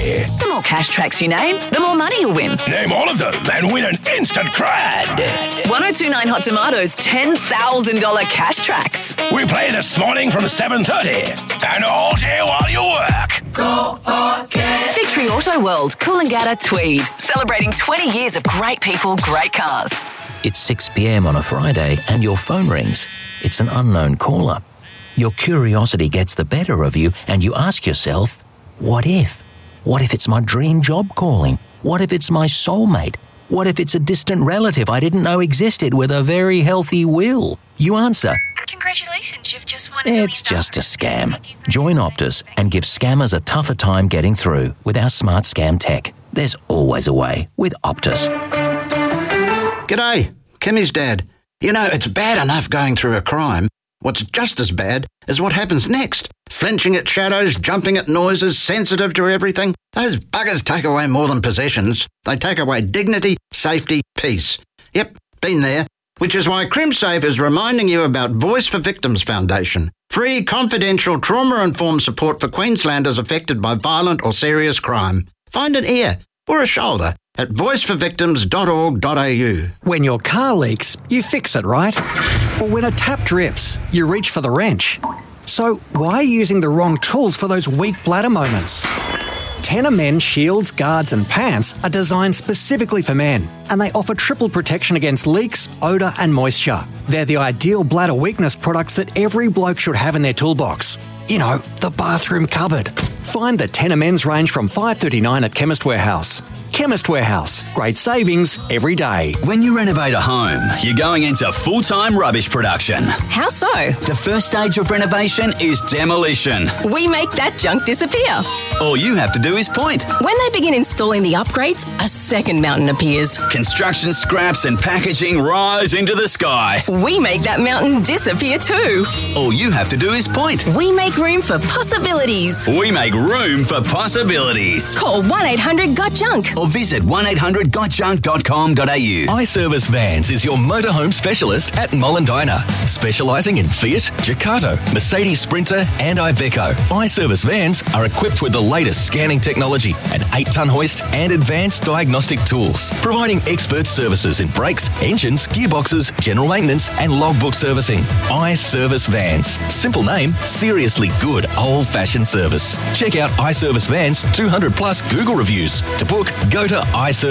The more cash tracks you name, the more money you'll win. Name all of them and win an instant crad. 1029 Hot Tomatoes $10,000 cash tracks. We play this morning from 7:30 and all day while you work. Go Podcast. Victory Auto World, Coolangatta, Tweed. Celebrating 20 years of great people, great cars. It's 6 p.m. on a Friday and your phone rings. It's an unknown caller. Your curiosity gets the better of you and you ask yourself, what if? What if it's my dream job calling? What if it's my soulmate? What if it's a distant relative I didn't know existed with a very healthy will? You answer, congratulations, you've just won $1 million. it's just a scam. Join Optus and give scammers a tougher time getting through with our smart scam tech. There's always a way with Optus. G'day, Kimmy's dad. You know, it's bad enough going through a crime. What's just as bad is what happens next. Flinching at shadows, jumping at noises, sensitive to everything. Those buggers take away more than possessions. They take away dignity, safety, peace. Yep, been there. Which is why CrimSafe is reminding you about Voice for Victims Foundation. Free, confidential, trauma-informed support for Queenslanders affected by violent or serious crime. Find an ear or a shoulder at voiceforvictims.org.au. When your car leaks, you fix it, right? Or when a tap drips, you reach for the wrench. So why are you using the wrong tools for those weak bladder moments? Tenor Men shields, guards and pants are designed specifically for men, and they offer triple protection against leaks, odour and moisture. They're the ideal bladder weakness products that every bloke should have in their toolbox. You know, the bathroom cupboard. Find the Tenor Men's range from $5.39 at Chemist Warehouse. Chemist Warehouse. Great savings every day. When you renovate a home, you're going into full-time rubbish production. How so? The first stage of renovation is demolition. We make that junk disappear. All you have to do is point. When they begin installing the upgrades, a second mountain appears. Construction scraps and packaging rise into the sky. We make that mountain disappear too. All you have to do is point. We make room for possibilities. We make room for possibilities. Call 1-800-GOT-JUNK or visit 1800gotjunk.com.au. iService Vans is your motorhome specialist at Mollendina, specialising in Fiat, Ducato, Mercedes Sprinter and Iveco. iService Vans are equipped with the latest scanning technology, an 8-ton hoist and advanced diagnostic tools, providing expert services in brakes, engines, gearboxes, general maintenance and logbook servicing. iService Vans. Simple name, seriously good old-fashioned service. Check out iService Vans 200 plus Google reviews. To book, go to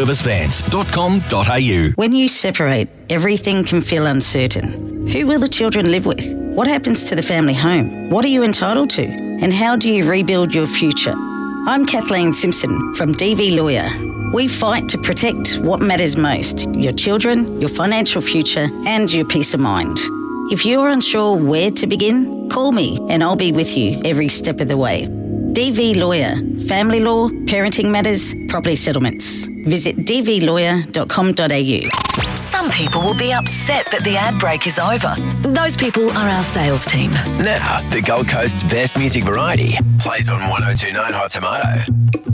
iServiceVans.com.au. When you separate, everything can feel uncertain. Who will the children live with? What happens to the family home? What are you entitled to? And how do you rebuild your future? I'm Kathleen Simpson from DV Lawyer. We fight to protect what matters most, your children, your financial future, and your peace of mind. If you're unsure where to begin, call me and I'll be with you every step of the way. DV Lawyer. Family law, parenting matters, property settlements. Visit dvlawyer.com.au. Some people will be upset that the ad break is over. Those people are our sales team. Now, the Gold Coast's best music variety plays on 1029 Hot Tomato.